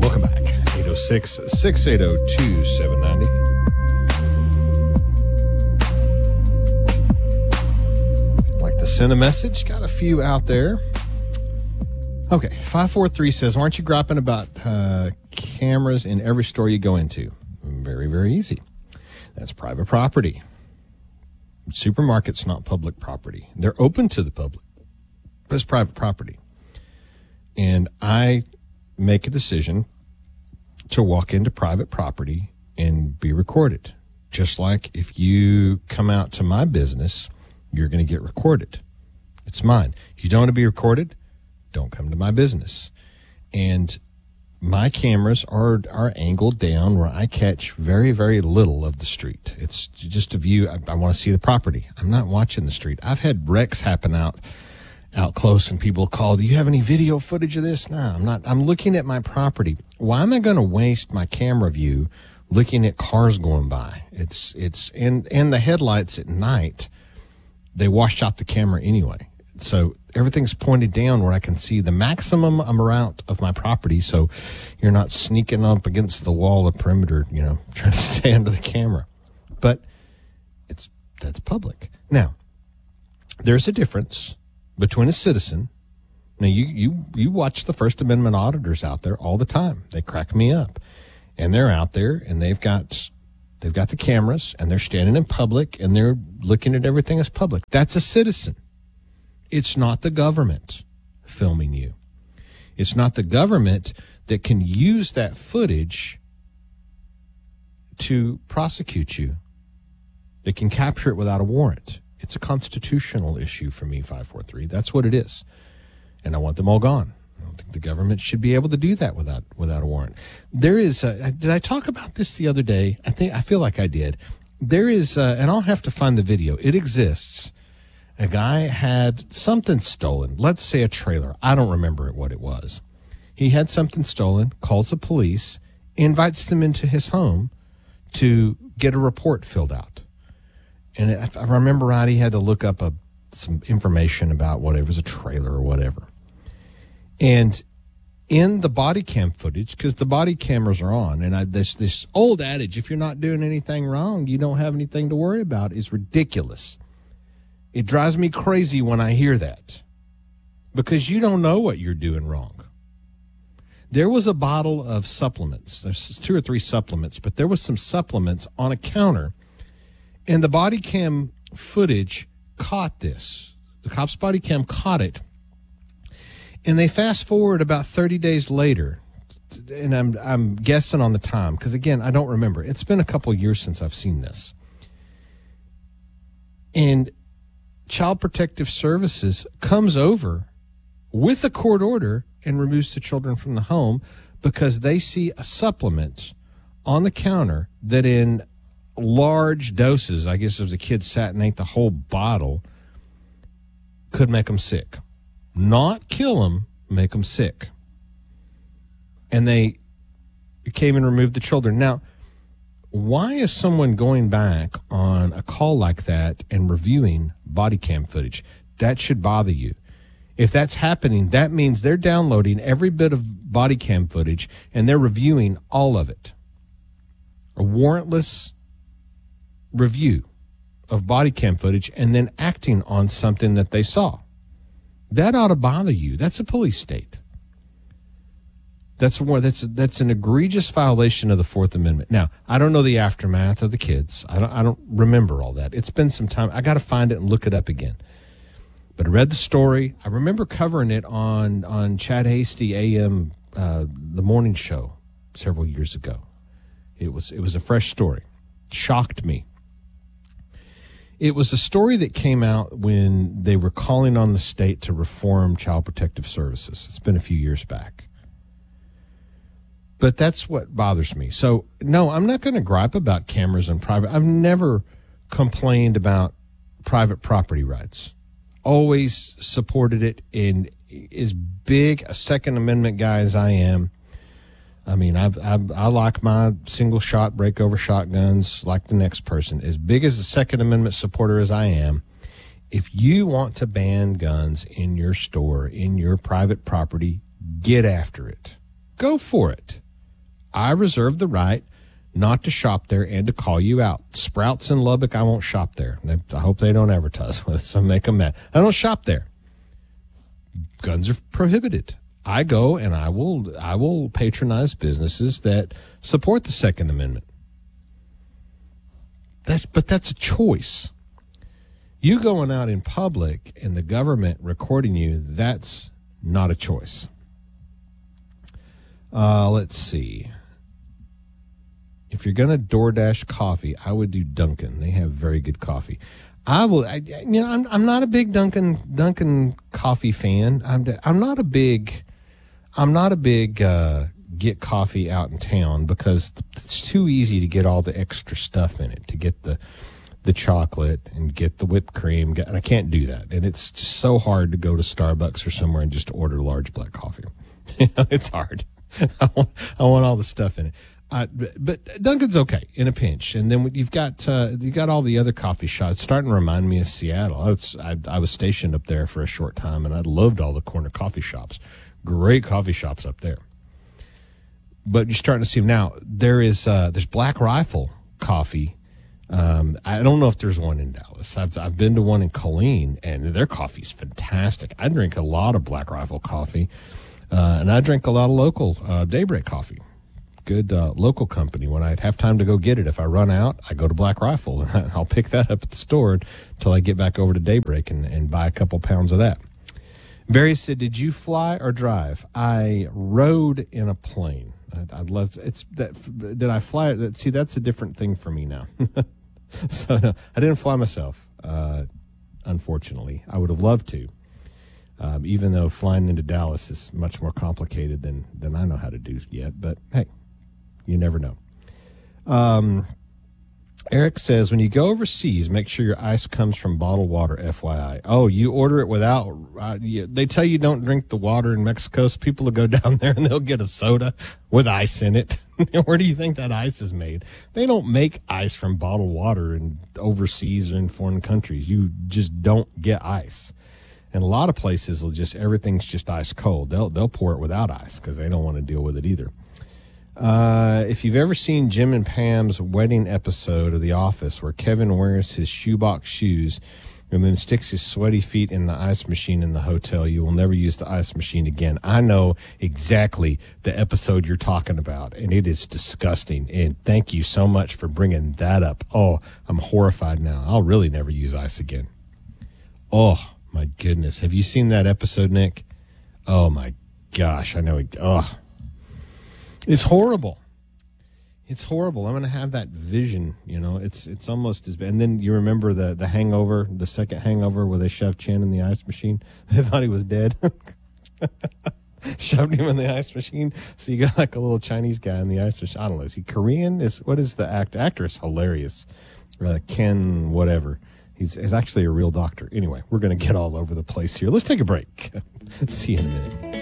Welcome back. 806-680-2790. Like to send a message? Got a few out there. Okay, 543 says, why aren't you griping about cameras in every store you go into? Very, very easy. That's private property. Supermarket's not public property. They're open to the public, but it's private property. And I make a decision to walk into private property and be recorded. Just like if you come out to my business, you're going to get recorded. It's mine. If you don't want to be recorded, don't come to my business. And my cameras are angled down where I catch very, very little of the street. It's just a view. I want to see the property. I'm not watching the street. I've had wrecks happen out close, and people call, do you have any video footage of this? No, I'm not. I'm looking at my property. Why am I going to waste my camera view looking at cars going by? It's and the headlights at night, they wash out the camera anyway. So everything's pointed down where I can see the maximum amount of my property, so you're not sneaking up against the wall of perimeter, trying to stay under the camera. But that's public. Now, there's a difference between a citizen. Now, you watch the First Amendment auditors out there all the time. They crack me up. And they're out there, and they've got the cameras, and they're standing in public, and they're looking at everything as public. That's a citizen. It's not the government filming you. It's not the government that can use that footage to prosecute you. They can capture it without a warrant. It's a constitutional issue for me, 543. That's what it is. And I want them all gone. I don't think the government should be able to do that without a warrant. There is, did I talk about this the other day? I feel like I did. There is, and I'll have to find the video. It exists. A guy had something stolen. Let's say a trailer. I don't remember what it was. He had something stolen, calls the police, invites them into his home to get a report filled out. And if I remember right, he had to look up some information about whatever, it was a trailer or whatever. And in the body cam footage, because the body cameras are on, and this old adage, if you're not doing anything wrong, you don't have anything to worry about, is ridiculous. It drives me crazy when I hear that, because you don't know what you're doing wrong. There was a bottle of supplements. There's 2 or 3 supplements, but there was some supplements on a counter, and the body cam footage caught this. The cop's body cam caught it, and they fast forward about 30 days later, and I'm guessing on the time, because, again, I don't remember. It's been a couple of years since I've seen this. And Child Protective Services comes over with a court order and removes the children from the home because they see a supplement on the counter that in large doses, I guess if the kid sat and ate the whole bottle, could make them sick. Not kill them, make them sick. And they came and removed the children. Now, why is someone going back on a call like that and reviewing body cam footage? That should bother you. If that's happening, that means they're downloading every bit of body cam footage and they're reviewing all of it. A warrantless review of body cam footage and then acting on something that they saw. That ought to bother you. That's a police state. That's an egregious violation of the Fourth Amendment. Now, I don't know the aftermath of the kids. I don't remember all that. It's been some time. I got to find it and look it up again. But I read the story. I remember covering it on Chad Hasty AM, the morning show several years ago. It was a fresh story. It shocked me. It was a story that came out when they were calling on the state to reform Child Protective Services. It's been a few years back. But that's what bothers me. So, no, I'm not going to gripe about cameras and private. I've never complained about private property rights. Always supported it. And as big a Second Amendment guy as I am, I mean, I like my single-shot break-over shotguns like the next person. As big as a Second Amendment supporter as I am, if you want to ban guns in your store, in your private property, get after it. Go for it. I reserve the right not to shop there and to call you out. Sprouts in Lubbock, I won't shop there. I hope they don't advertise with us. I make them mad. I don't shop there. Guns are prohibited. I go and I will patronize businesses that support the Second Amendment. But that's a choice. You going out in public and the government recording you, that's not a choice. Let's see. If you're going to DoorDash coffee, I would do Dunkin'. They have very good coffee. I'm not a big Dunkin' coffee fan. I'm not a big get coffee out in town because it's too easy to get all the extra stuff in it, to get the chocolate and get the whipped cream, and I can't do that. And it's just so hard to go to Starbucks or somewhere and just order large black coffee. It's hard. I want all the stuff in it. But Dunkin's okay in a pinch. And then you've got all the other coffee shops. It's starting to remind me of Seattle. I was stationed up there for a short time, and I loved all the corner coffee shops. Great coffee shops up there. But you're starting to see them now. There's Black Rifle coffee. I don't know if there's one in Dallas. I've been to one in Killeen, and their coffee's fantastic. I drink a lot of Black Rifle coffee, and I drink a lot of local Daybreak coffee. Good local company. When I have time to go get it, if I run out, I go to Black Rifle, and I'll pick that up at the store until I get back over to Daybreak and buy a couple pounds of that. Barry said, "Did you fly or drive?" I rode in a plane. I'd love to, did I fly? See, that's a different thing for me now. So no, I didn't fly myself. Unfortunately, I would have loved to. Even though flying into Dallas is much more complicated than I know how to do yet. But hey, you never know. Eric says, when you go overseas, make sure your ice comes from bottled water, FYI. Oh, you order it without, they tell you don't drink the water in Mexico, so people will go down there and they'll get a soda with ice in it. Where do you think that ice is made? They don't make ice from bottled water in overseas or in foreign countries. You just don't get ice. And a lot of places will everything's just ice cold. They'll pour it without ice because they don't want to deal with it either. If you've ever seen Jim and Pam's wedding episode of The Office where Kevin wears his shoebox shoes and then sticks his sweaty feet in the ice machine in the hotel, you will never use the ice machine again. I know exactly the episode you're talking about, and it is disgusting. And thank you so much for bringing that up. Oh, I'm horrified now. I'll really never use ice again. Oh, my goodness. Have you seen that episode, Nick? Oh, my gosh. I know. It's horrible. It's horrible. I'm going to have that vision, It's almost as bad. And then you remember the Hangover, the second Hangover, where they shoved Chin in the ice machine. They thought he was dead. Shoved him in the ice machine. So you got like a little Chinese guy in the ice machine. I don't know. Is he Korean? What is the actor? Is hilarious. Ken whatever. He's actually a real doctor. Anyway, we're going to get all over the place here. Let's take a break. See you in a minute.